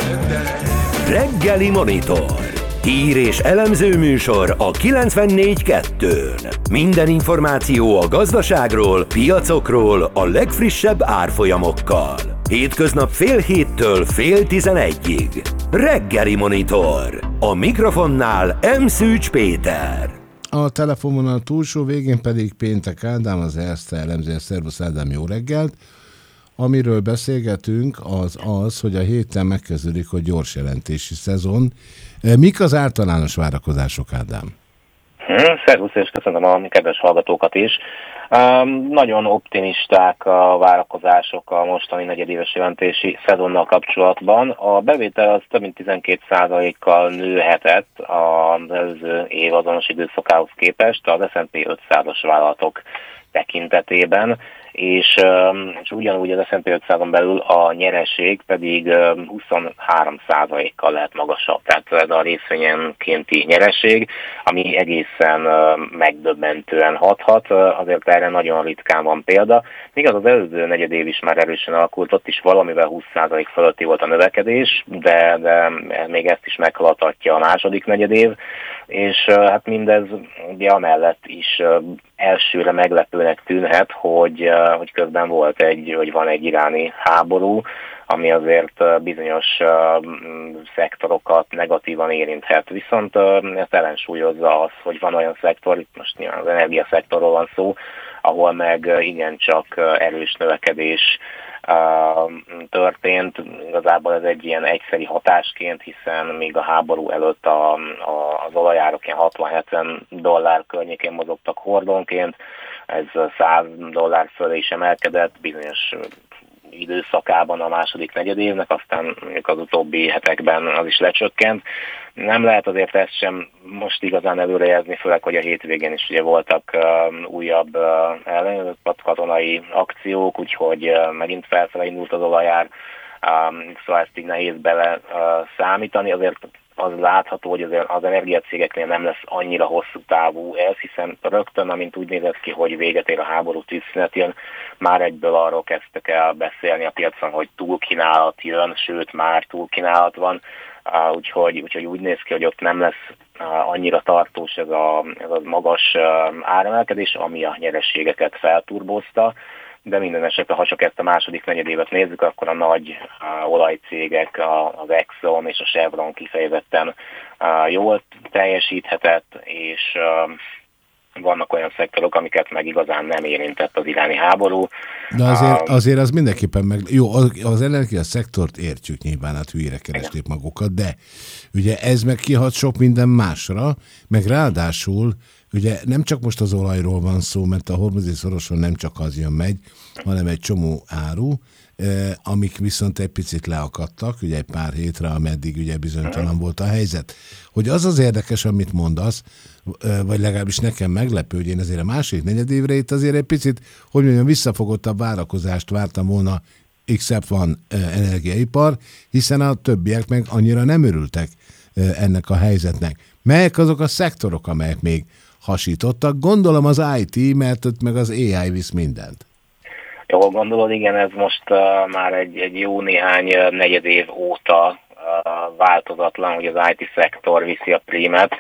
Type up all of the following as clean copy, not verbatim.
Reggeli Monitor. Hír és elemző műsor a 94.2-n. Minden információ a gazdaságról, piacokról, a legfrissebb árfolyamokkal. Hétköznap fél héttől fél 11-ig. Reggeli Monitor. A mikrofonnál M. Szűcs Péter. A telefonvonal túlsó végén pedig Péntek Ádám, az Erste elemzője. Szervusz Ádám, jó reggelt! Amiről beszélgetünk, az, hogy a héten megkezdődik a gyors jelentési szezon. Mik az általános várakozások, Ádám? Szervusz, és köszönöm a kedves hallgatókat is. Nagyon optimisták a várakozások a mostani negyedéves jelentési szezonnal kapcsolatban. A bevétel az több mint 12%-kal nőhetett az előző év azonos időszakához képest az S&P 500-as vállalatok tekintetében, és ugyanúgy az S&P 500-on belül a nyereség pedig 23%-kal lehet magasabb. Tehát ez a részvényenkénti nyereség, ami egészen megdöbbentően hathat, azért erre nagyon ritkán van példa. Míg az előző negyedév is már erősen alakult, ott is valamivel 20% fölötti volt a növekedés, de még ezt is meghaladhatja a második negyedév, és hát mindez ugye amellett is elsőre meglepőnek tűnhet, hogy közben van egy iráni háború, ami azért bizonyos szektorokat negatívan érinthet. Viszont ezt ellensúlyozza az, hogy van olyan szektor, itt most nyilván az energiaszektorról van szó, ahol meg igencsak erős növekedés történt. Igazából ez egy ilyen egyszeri hatásként, hiszen még a háború előtt az olajárak ilyen $60-70 környékén mozogtak hordonként, ez $100 fölé is emelkedett bizonyos időszakában a második negyedévnek, aztán az utóbbi hetekben az is lecsökkent. Nem lehet azért ezt sem most igazán előrejelzni, főleg, hogy a hétvégén is ugye voltak újabb katonai akciók, úgyhogy megint felfele indult az olajár, szóval ezt így nehéz bele számítani. Azért az látható, hogy az energiacégeknél nem lesz annyira hosszú távú ez, hiszen rögtön, amint úgy nézett ki, hogy véget ér a háború, tűzszünet jön, már egyből arról kezdtek el beszélni a piacon, hogy túlkínálat jön, sőt már túlkínálat van, úgyhogy úgy néz ki, hogy ott nem lesz annyira tartós ez a magas áremelkedés, ami a nyerességeket felturbozta. De minden esetre, ha csak ezt a második negyedévet nézzük, akkor a nagy olajcégek, az Exxon és a Chevron kifejezetten jól teljesíthetett, és vannak olyan szektorok, amiket meg igazán nem érintett az iráni háború. De azért az mindenképpen jó, az energiaszektort értjük, nyilván, hát hülyére keresték magukat, de ugye ez meg kihat sok minden másra, meg ráadásul ugye nem csak most az olajról van szó, mert a hormuzi szoroson nem csak az jön-megy, hanem egy csomó áru, amik viszont egy picit leakadtak, ugye egy pár hétre, ameddig ugye bizonytalan volt a helyzet. Hogy az érdekes, amit mondasz, vagy legalábbis nekem meglepő, hogy én azért a második negyedévre itt azért egy picit, hogy mondjam, visszafogottabb várakozást vártam volna, except van energiaipar, hiszen a többiek meg annyira nem örültek ennek a helyzetnek. Melyek azok a szektorok, amelyek még hasítottak? Gondolom az IT, mert ott meg az AI visz mindent. Jól gondolod, igen, ez most már egy jó néhány negyedév óta változatlan, hogy az IT-szektor viszi a prímet.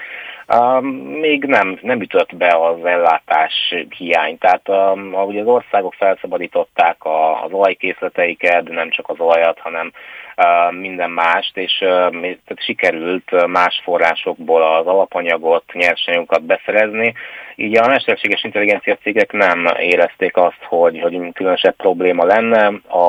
Még nem ütött be az ellátás hiány. Tehát ahogy az országok felszabadították az olajkészleteiket, nem csak az olajat, hanem minden mást, és sikerült más forrásokból az alapanyagot, nyersanyagokat beszerezni. Így a mesterséges intelligencia cégek nem érezték azt, hogy különösebb probléma lenne,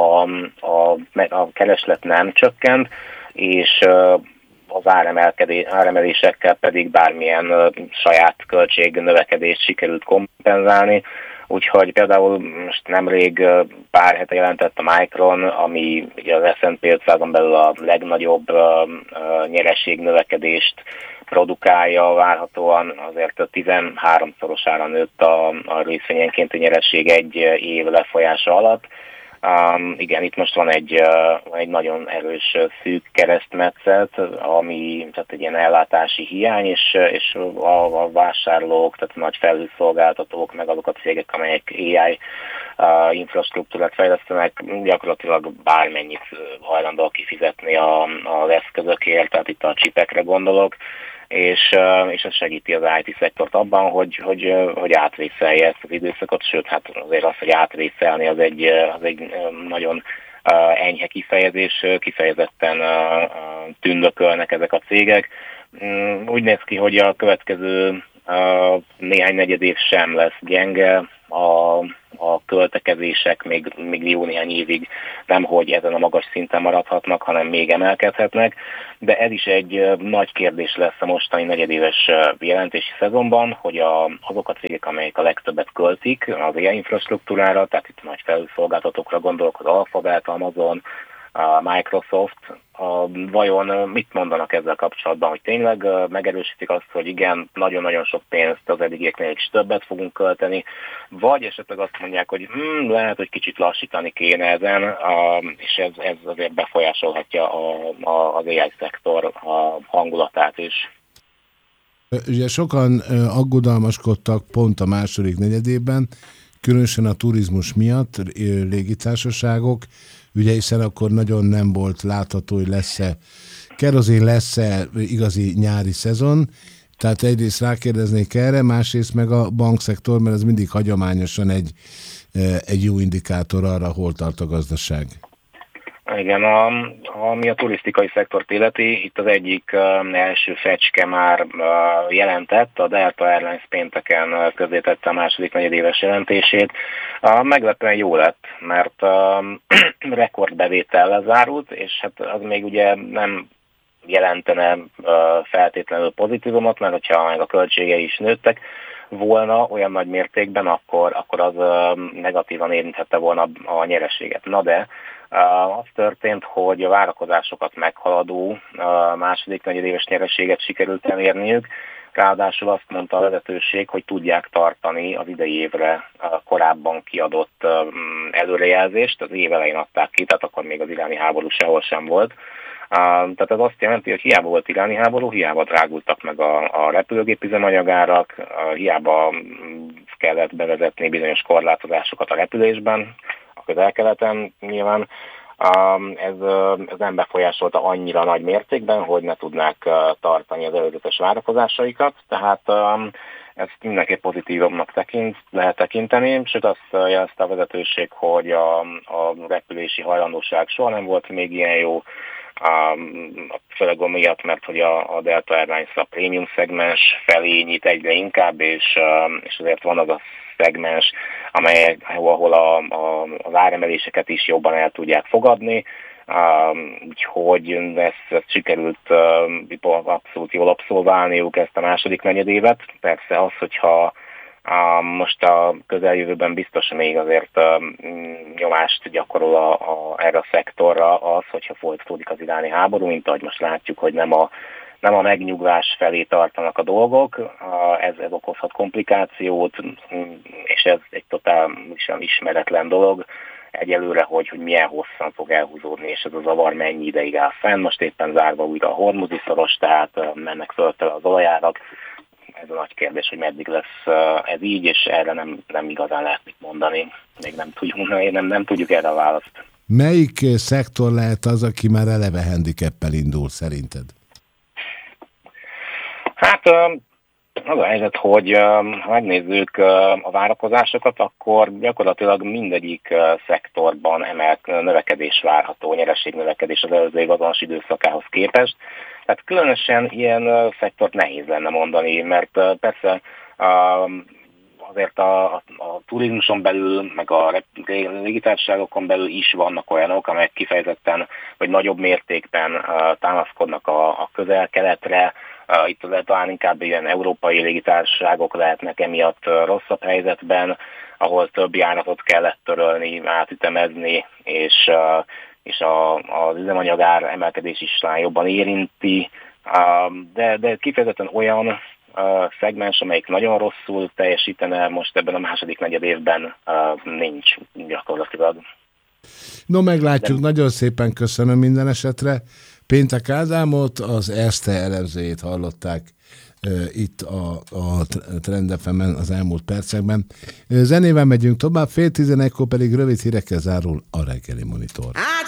a kereslet nem csökkent, és az áremelésekkel pedig bármilyen saját költségnövekedést sikerült kompenzálni. Úgyhogy például most nemrég pár hete jelentett a Micron, ami ugye az S&P 500-on belül a legnagyobb nyereségnövekedést produkálja, várhatóan azért 13-szorosára nőtt a részvényenkénti nyereség egy év lefolyása alatt. Igen, itt most van egy nagyon erős szűk keresztmetszet, ami tehát egy ilyen ellátási hiány, és a vásárlók, tehát a nagy felhőszolgáltatók, meg azok a cégek, amelyek AI infrastruktúrát fejlesztenek, gyakorlatilag bármennyit hajlandó kifizetni az eszközökért, tehát itt a csipekre gondolok, és ez segíti az IT szektort abban, hogy átvészelje ezt az időszakot, sőt, hát azért az, hogy átvészelni, az egy nagyon enyhe kifejezés, kifejezetten tündökölnek ezek a cégek. Úgy néz ki, hogy a következő néhány negyed év sem lesz gyenge, a költekezések még jó néhány évig nemhogy ezen a magas szinten maradhatnak, hanem még emelkedhetnek, de ez is egy nagy kérdés lesz a mostani negyedéves jelentési szezonban, hogy azok a cégek, amelyek a legtöbbet költik az AI infrastruktúrára, tehát itt nagy felhőszolgáltatókra gondolok, az Alphabet, Amazon, a Microsoft, vajon mit mondanak ezzel kapcsolatban, hogy tényleg megerősítik azt, hogy igen, nagyon-nagyon sok pénzt az eddigieknél is többet fogunk költeni, vagy esetleg azt mondják, hogy lehet, hogy kicsit lassítani kéne ezen, és ez azért befolyásolhatja az AI szektor hangulatát is. Ugye sokan aggodalmaskodtak pont a második negyedében, különösen a turizmus miatt, légitársaságok, ugye hiszen akkor nagyon nem volt látható, hogy lesz-e kerozin, lesz-e igazi nyári szezon. Tehát egyrészt rákérdeznék erre, másrészt meg a bankszektor, mert ez mindig hagyományosan egy jó indikátor arra, hol tart a gazdaság. Igen, ami a turisztikai szektort illeti, itt az egyik első fecske már jelentett, a Delta Airlines pénteken közzétette a második negyedéves jelentését. Meglepően jó lett, mert rekordbevétellel zárult, és hát az még ugye nem jelentene feltétlenül pozitívumot, mert hogyha meg a költségei is nőttek volna olyan nagy mértékben, akkor az negatívan érinthette volna a nyereséget. Na de az történt, hogy a várakozásokat meghaladó második negyedéves nyereséget sikerült elérniük, ráadásul azt mondta a vezetőség, hogy tudják tartani az idei évre korábban kiadott előrejelzést, az év elején adták ki, tehát akkor még az iráni háború sehol sem volt. Tehát ez azt jelenti, hogy hiába volt iráni háború, hiába drágultak meg a repülőgép üzemanyagárak, hiába kellett bevezetni bizonyos korlátozásokat a repülésben, a Közel-Keleten nyilván. Ez nem befolyásolta annyira nagy mértékben, hogy ne tudnák tartani az előzetes várakozásaikat, tehát ezt mindenképp pozitívumnak lehet tekinteni, sőt azt jelezte a vezetőség, hogy a repülési hajlandóság soha nem volt még ilyen jó, főleg miatt, mert hogy a Delta Airlines a prémium szegmens felé nyit egyre inkább, és azért van az a szegmens, ahol az áremeléseket is jobban el tudják fogadni, úgyhogy ezt sikerült abszolút jól abszolválniuk ezt a második negyedévet. Persze az, hogyha most a közeljövőben biztos még azért nyomást gyakorol erre a szektorra az, hogyha folytatódik az iráni háború, mint ahogy most látjuk, hogy nem a megnyugvás felé tartanak a dolgok, ez okozhat komplikációt, és ez egy totálisan ismeretlen dolog egyelőre, hogy milyen hosszan fog elhúzódni, és ez a zavar mennyi ideig áll fenn. Most éppen zárva újra a Hormuzi szoros, tehát mennek föltele az olajárak. Ez a nagy kérdés, hogy meddig lesz ez így, és erre nem igazán lehet mit mondani. Még nem tudjuk erre a választ. Melyik szektor lehet az, aki már eleve handicappel indul szerinted? Hát az a helyzet, hogy ha megnézzük a várakozásokat, akkor gyakorlatilag mindegyik szektorban növekedés várható, nyereségnövekedés az előző év azonos időszakához képest. Tehát különösen ilyen szektort nehéz lenne mondani, mert persze azért a turizmuson belül, meg a légitársaságokon belül is vannak olyanok, amelyek kifejezetten vagy nagyobb mértékben támaszkodnak a közel-keletre. Itt azért talán inkább ilyen európai légitársaságok lehetnek emiatt rosszabb helyzetben, ahol több járatot kellett törölni, átütemezni, és az üzemanyagár emelkedés is talán jobban érinti, de kifejezetten olyan szegmens, amelyik nagyon rosszul teljesítene most ebben a második negyed évben nincs gyakorlatilag. No, meglátjuk, nagyon szépen köszönöm minden esetre. Péntek Ádámot, az Erste elemzőjét hallották itt a Trend FM-en az elmúlt percekben. Zenével megyünk tovább, 10:30-kor pedig rövid hírekkel zárul a reggeli monitor.